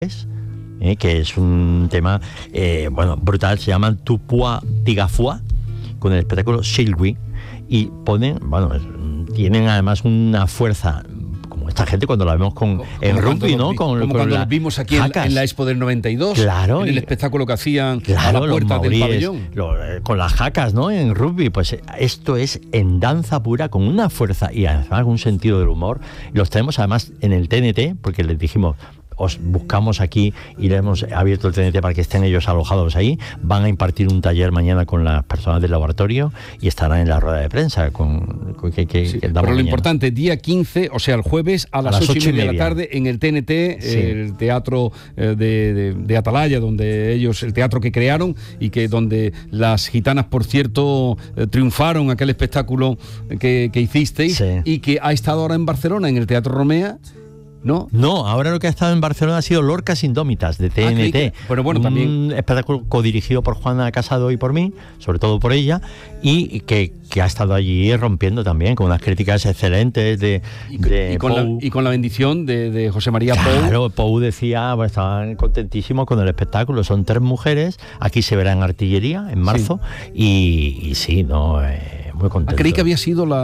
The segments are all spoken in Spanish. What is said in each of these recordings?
que es un tema brutal. Se llaman Tupua Tigafua, con el espectáculo Shilwi, y tienen además una fuerza como esta gente cuando la vemos en rugby, ¿no? Como cuando los vimos aquí en la Expo del 92, claro, en el espectáculo que hacían a la puerta del pabellón. Con las jacas, ¿no? En rugby, pues esto es en danza pura, con una fuerza y además un sentido del humor. Los tenemos además en el TNT, porque les dijimos, os buscamos aquí y le hemos abierto el TNT para que estén ellos alojados ahí. Van a impartir un taller mañana con las personas del laboratorio y estarán en la rueda de prensa pero lo importante, día 15, o sea, el jueves a las 8:30 de la tarde en el TNT, el teatro de Atalaya, donde ellos, el teatro que crearon y que donde las gitanas, por cierto, triunfaron aquel espectáculo que hicisteis, y que ha estado ahora en Barcelona en el Teatro Romea. No, ahora lo que ha estado en Barcelona ha sido Lorcas Indómitas, de TNT. Pero bueno, también un espectáculo codirigido por Juana Casado y por mí, sobre todo por ella, y que ha estado allí rompiendo también, con unas críticas excelentes y con la bendición de José María Pou. Claro, Pou decía, estaban contentísimos con el espectáculo. Son 3 mujeres, aquí se verá en Artillería en marzo, y sí, muy contento. Creí que había sido la...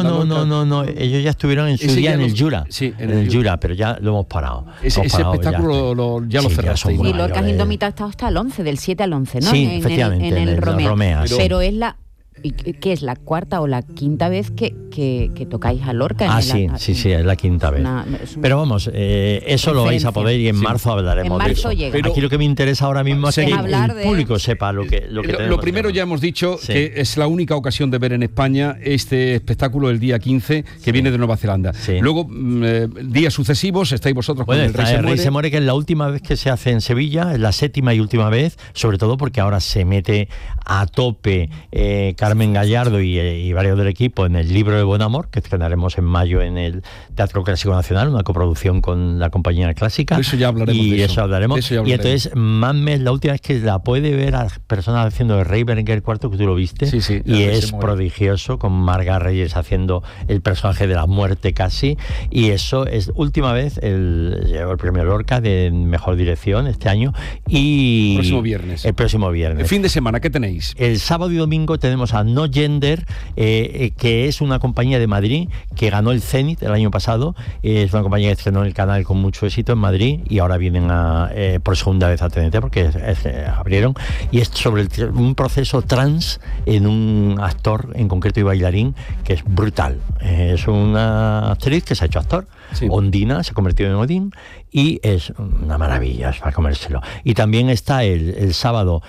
No, ellos ya estuvieron en su día en el Jura. Sí, en el Jura, pero ya lo hemos parado. Ese espectáculo ya lo cerraste. Y Lorcas Indómitas ha estado hasta el 11, del 7 al 11, ¿no? Sí, efectivamente, en el Romea. Pero es la... ¿Qué es la cuarta o la quinta vez que tocáis a Lorca? Sí, es la quinta vez. Pero vamos, eso lo vais a poder, y en marzo hablaremos de eso. Pero aquí lo que me interesa ahora mismo es que el público sepa lo que Lo primero, ya hemos dicho que es la única ocasión de ver en España este espectáculo el día 15, que viene de Nueva Zelanda. Luego, días sucesivos, estáis vosotros con el Rey se muere, que es la última vez que se hace en Sevilla, es la 7ª y última vez, sobre todo porque ahora se mete a tope Carmen Gallardo y varios del equipo en el Libro de Buen Amor, que estrenaremos en mayo en el Teatro Clásico Nacional, una coproducción con la Compañía Clásica. Eso ya hablaremos. Y y entonces Manmes, la última vez que la puede ver a personas haciendo de Rey Berenguer IV, que tú lo viste, y es prodigioso, con Marga Reyes haciendo el personaje de la muerte casi, y eso es última vez. Llevó el premio Lorca de mejor dirección este año, y el próximo viernes. El fin de semana, ¿qué tenéis? El sábado y domingo tenemos a No Gender, que es una compañía de Madrid que ganó el Zenit el año pasado. Es una compañía que estrenó el canal con mucho éxito en Madrid, y ahora vienen por segunda vez a TNT porque abrieron, y es sobre un proceso trans en un actor en concreto y bailarín, que es brutal. Es una actriz que se ha hecho actor, Ondina, se ha convertido en Odín, y es una maravilla, es para comérselo. Y también está el sábado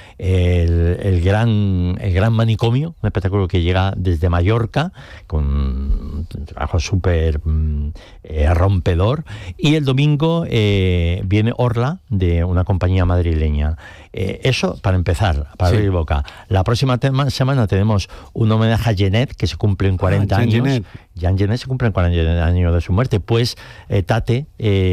el gran manicomio, un espectáculo que llega desde Mallorca con un trabajo súper rompedor, y el domingo viene Orla, de una compañía madrileña. Eso para empezar, para abrir boca. La próxima semana tenemos un homenaje a Genet, que se cumplen 40 años. Jean Genet se cumplen 40 años de su muerte. Pues Tate,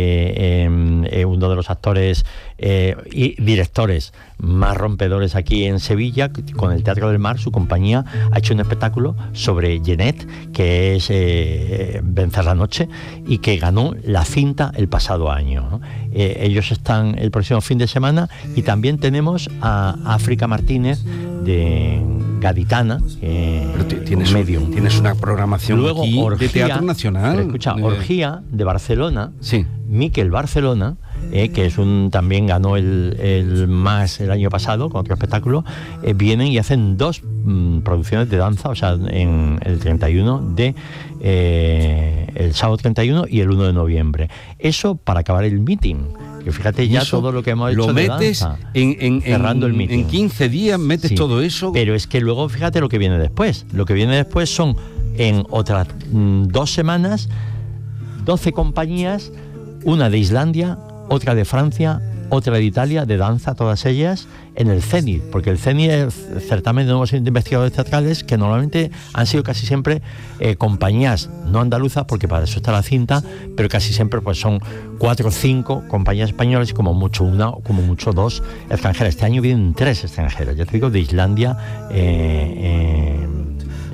uno de los actores y directores más rompedores aquí en Sevilla, con el Teatro del Mar, su compañía, ha hecho un espectáculo sobre Genet, que es Vencer la noche, y que ganó la cinta el pasado año, ¿no? Ellos están el próximo fin de semana, y también tenemos a África Martínez de Gaditana, tienes una programación. Luego, aquí Orgía, de Teatro Nacional. Escucha, Orgía de Barcelona, Miquel Barcelona, que es también ganó el MAS el año pasado con otro espectáculo, vienen y hacen 2 producciones de danza, o sea, en el 31 el sábado 31 y el 1 de noviembre. Eso para acabar el meeting. Que fíjate ya todo lo que hemos hecho de danza. Cerrando el meeting. En 15 días metes todo eso. Pero es que luego fíjate lo que viene después. Lo que viene después son, en otras 2 semanas, 12 compañías, una de Islandia, otra de Francia, otra de Italia, de danza, todas ellas en el Zenit, porque el Zenit es certamen de nuevos investigadores teatrales, que normalmente han sido casi siempre compañías no andaluzas, porque para eso está la cinta, pero casi siempre pues son 4 o 5 compañías españolas, y como mucho una o como mucho 2 extranjeras. Este año vienen 3 extranjeras, ya te digo, de Islandia,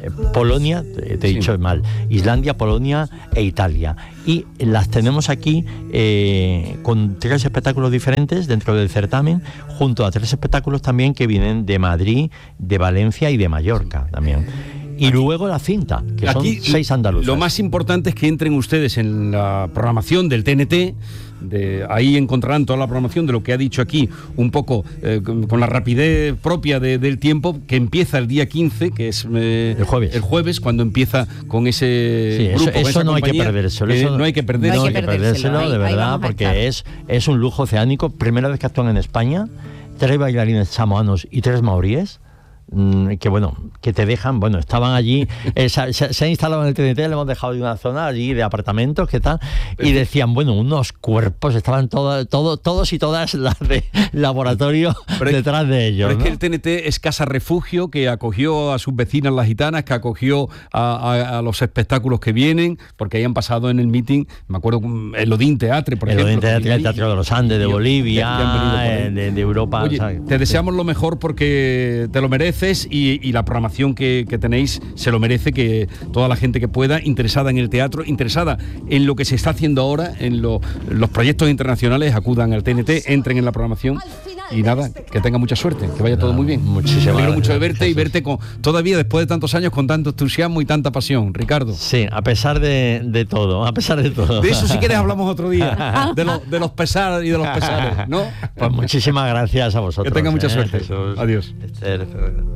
Polonia, te he dicho mal, Islandia, Polonia e Italia. Y las tenemos aquí con 3 espectáculos diferentes dentro del certamen, junto a 3 espectáculos también que vienen de Madrid, de Valencia y de Mallorca también. Y luego la cinta, que aquí son 6 andaluzas. Lo más importante es que entren ustedes en la programación del TNT. Ahí encontrarán toda la programación de lo que ha dicho aquí, un poco con la rapidez propia del tiempo, que empieza el día 15, que es el jueves, cuando empieza con ese grupo. Eso no hay que perdérselo. No hay que perdérselo, de verdad, porque es un lujo oceánico. Primera vez que actúan en España, 3 bailarines samoanos y 3 maoríes. Que te dejan, estaban allí, se han instalado en el TNT, le hemos dejado de una zona allí de apartamentos, ¿qué tal? Y decían, unos cuerpos, estaban todos y todas las de laboratorio detrás de ellos. Pero es que el TNT es casa refugio, que acogió a sus vecinas las gitanas, que acogió a los espectáculos que vienen, porque ahí han pasado en el meeting, me acuerdo, el Odín Teatre, por ejemplo. El Odín Teatre, el Teatro de los Andes de Bolivia, de Europa. Oye, te deseamos lo mejor porque te lo mereces. Y la programación que tenéis se lo merece, que toda la gente que pueda, interesada en el teatro, interesada en lo que se está haciendo ahora, en los proyectos internacionales, acudan al TNT, entren en la programación y nada, que tenga mucha suerte, que vaya todo muy bien. Me alegro mucho de verte, Jesús. Y verte todavía después de tantos años con tanto entusiasmo y tanta pasión, Ricardo. Sí, a pesar de todo. De eso si quieres hablamos otro día, de los pesares y de los pesares, ¿no? Pues muchísimas gracias a vosotros. Que tenga mucha suerte. Jesús. Adiós. Esther.